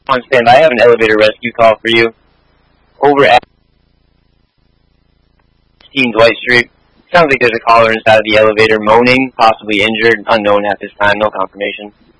On standby, I have an elevator rescue call for you. Over at 16 Dwight Street. Sounds like there's a caller inside of the elevator moaning, possibly injured, unknown at this time, no confirmation.